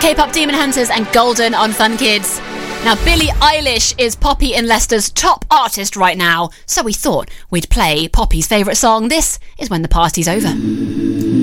K-pop Demon Hunters and Golden on Fun Kids. Now, Billie Eilish is Poppy and Leicester's top artist right now, so we thought we'd play Poppy's favourite song. This is When the Party's Over.